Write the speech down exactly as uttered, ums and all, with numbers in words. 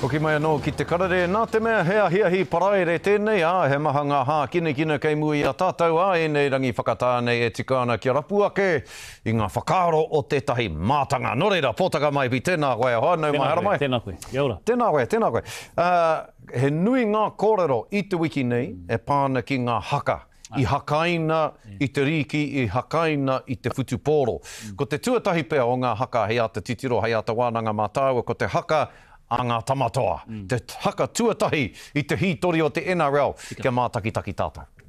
Hoki mai anō ki te karare, nā te mea hea hia hi paraere tēnei, ā, he maha ngā hā kine kina kei mui a tātou, ā, e nei rangi whakatānei e tika ana kia rapu ake i ngā whakaaro o tētahi mātanga. Nō reira, pōtaka mai pi tēnā koe, hoa, nau mai, hara mai. Tēnā koe, kia ora. Tēnā koe, tēnā koe. Uh, he nui ngā kōrero i te wiki nei, e pāna ki ngā haka. I hakaina i te riki, i hakaina i te whutupōro. Mm. Ko te tuatahi pea o ngā haka hei a te titiro, hei a te wānanga mātāua, ko te haka a ngā tamatoa. Mm. Te haka tuatahi i te hītori o te N R L, kia mātaki taki tātou.